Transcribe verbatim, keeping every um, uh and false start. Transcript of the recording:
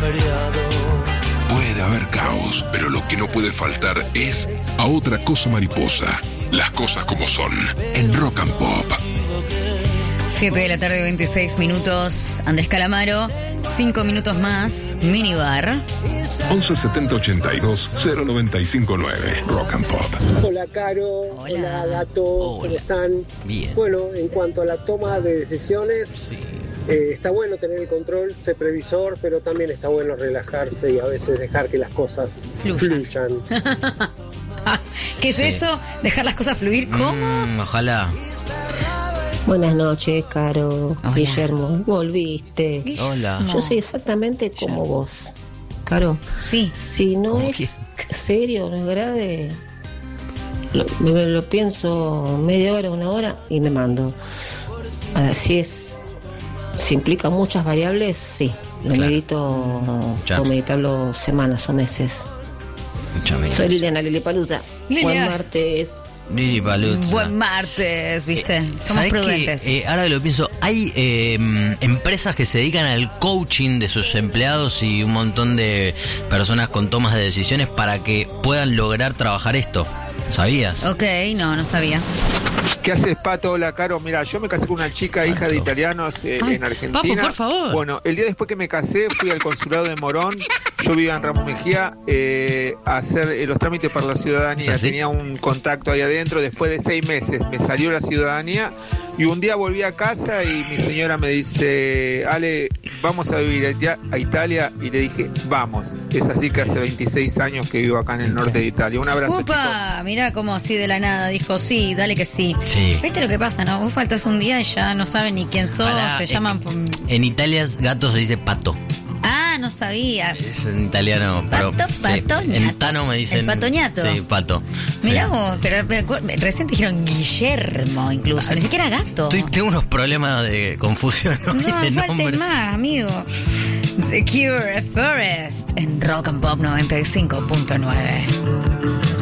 Puede haber caos, pero lo que no puede faltar es A Otra Cosa Mariposa. Las cosas como son, en Rock and Pop. siete de la tarde, veintiséis minutos. Andrés Calamaro, cinco minutos más. Minibar. once setenta ochenta y dos cero noventa y cinco nueve. Rock and Pop. Hola, Caro. Hola. Hola, Gato. Hola. ¿Cómo están? Bien. Bueno, en cuanto a la toma de decisiones, Sí. eh, está bueno tener el control, ser previsor, pero también está bueno relajarse y a veces dejar que las cosas Fluyan. fluyan. ¿Qué es Sí. eso? ¿Dejar las cosas fluir? ¿Cómo? Mm, ojalá. Buenas noches, Caro. Hola. Guillermo, volviste. Hola. No. Yo soy exactamente como vos, Caro. Sí. Si no ¿Cómo es serio, no es grave, lo, me lo pienso media hora, una hora y me mando. Ahora, si es, si implica muchas variables, sí. Lo Claro. medito, Ya. puedo meditarlo semanas o meses. Escúchame. Soy Liliana Lilipalusa. Lilia. Buen martes. Lili Paluzza. Buen martes, ¿viste? Eh, Somos ¿sabés prudentes. qué? Eh, ahora que lo pienso, hay eh, empresas que se dedican al coaching de sus empleados y un montón de personas con tomas de decisiones para que puedan lograr trabajar esto. ¿Sabías? Ok, no, no sabía. ¿Qué haces, Pato? Hola, Caro. Mira, yo me casé con una chica, hija de italianos eh, Ay, en Argentina. Papo, por favor. Bueno, el día después que me casé fui al consulado de Morón. Yo vivía en Ramos Mejía eh, a hacer eh, los trámites para la ciudadanía. ¿Así? Tenía un contacto ahí adentro. Después de seis meses me salió la ciudadanía y un día volví a casa y mi señora me dice, Ale, vamos a vivir allá a Italia. Y le dije, vamos. Es así que hace veintiséis años que vivo acá en el norte de Italia. Un abrazo, chicos. Upa, mirá cómo así de la nada dijo, sí, dale que sí. Sí. ¿Viste lo que pasa, no? Vos faltas un día y ya no saben ni quién sos, Pará, te eh, llaman... por- En Italia, gato se dice pato. Ah, no sabía. Es en italiano, pero. Pato, sí. patoñato. En Tano me dicen. El patoñato. Sí, pato. Mirá Sí. vos, pero, pero recién te dijeron Guillermo incluso, ni siquiera Gato. Estoy- tengo unos problemas de confusión hoy No, de falten nombre. más, amigo. Secure Forest en Rock and Pop noventa y cinco punto nueve.